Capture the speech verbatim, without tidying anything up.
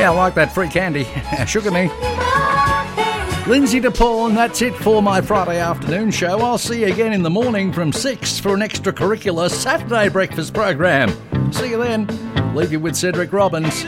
Yeah, I like that free candy. Sugar me. Lindsay DePaul, and that's it for my Friday afternoon show. I'll see you again in the morning from six for an extracurricular Saturday breakfast program. See you then. Leave you with Cedric Robbins.